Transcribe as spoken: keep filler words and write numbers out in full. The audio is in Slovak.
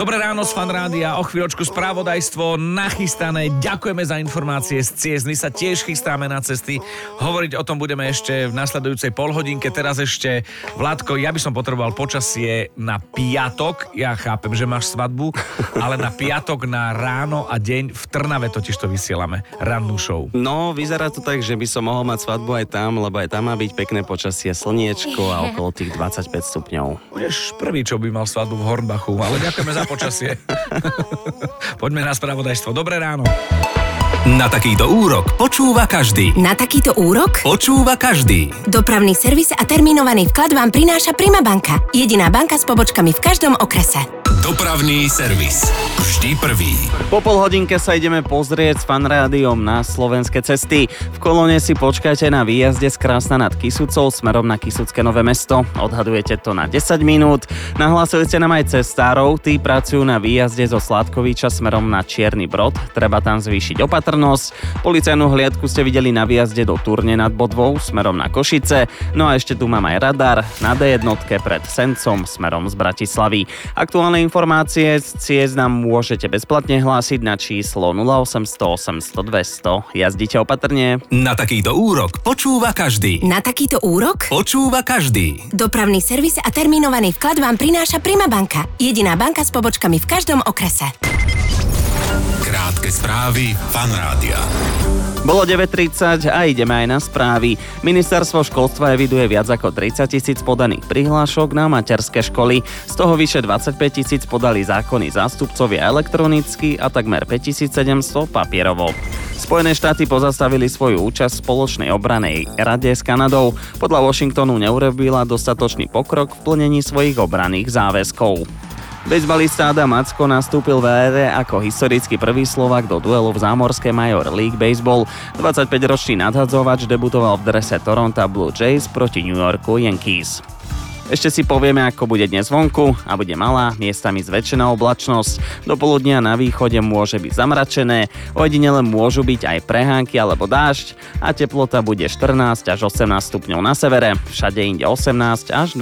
Dobré ráno z Fan Rádia, o chvíľočku spravodajstvo nachystané. Ďakujeme za informácie z ciest. My sa tiež chystáme na cesty. Hovoriť o tom budeme ešte v nasledujúcej polhodinke. Teraz ešte, Vládko, ja by som potreboval počasie na piatok. Ja chápem, že máš svadbu, ale na piatok na ráno a deň v Trnave totiž to vysielame. Rannú show. No, vyzerá to tak, že by som mohol mať svadbu aj tam, lebo aj tam má byť pekné počasie, slniečko a okolo tých dvadsaťpäť stupňov. Budeš prvý, čo by mal svadbu v Hornbachu, ale ďakujeme za počasie. Poďme na spravodajstvo. Dobré ráno. Na takýto úrok počúva každý. Na takýto úrok Počúva každý. dopravný servis a termínovaný vklad vám prináša Prima banka. Jediná banka s pobočkami v každom okrese. Dopravný servis. Vždy prvý. Po pol hodinke sa ideme pozrieť s Fan Rádiom na slovenské cesty. V kolóne si počkajte na výjazde z Krásna nad Kysucou smerom na Kysucké Nové Mesto. Odhadujete to na desať minút. Nahlasujete nám aj cestárov. Tí pracujú na výjazde zo Sládkoviča smerom na Čierny Brod. Treba tam zvýšiť opatrnosť. Policajnú hliadku ste videli na výjazde do Turne nad Bodvou smerom na Košice. No a ešte tu mám aj radar na dé jednotke pred Sencom smerom z Bratislavy. Aktuálne informácie z ciest nám môžete bezplatne hlásiť na číslo nula osem nula osem, osem nula nula, dvesto. Jazdite opatrne. Na takýto úrok počúva každý. Na takýto úrok Počúva každý. dopravný servis a termínovaný vklad vám prináša Prima banka. Jediná banka s pobočkami v každom okrese. Krátke správy Fan Rádia. Bolo deväť tridsať a ideme aj na správy. Ministerstvo školstva eviduje viac ako tridsať tisíc podaných prihlášok na materské školy. Z toho vyše dvadsaťpäť tisíc podali zákonní zástupcovia elektronicky a takmer päťtisícsedemsto papierovo. Spojené štáty pozastavili svoju účasť v spoločnej obranej rade s Kanadou. Podľa Washingtonu neurobila dostatočný pokrok v plnení svojich obranných záväzkov. Bejzbalista Adam Macko nastúpil v ére ako historicky prvý Slovák do duelu v zámorskej Major League Baseball. dvadsaťpäťročný nadhadzovač debutoval v drese Toronto Blue Jays proti New Yorku Yankees. Ešte si povieme, ako bude dnes vonku a bude malá, miestami zväčšená oblačnosť. Do poludnia na východe môže byť zamračené, ojedinele môžu byť aj prehánky alebo dážď a teplota bude štrnásť až osemnásť stupňov na severe, všade inde osemnásť až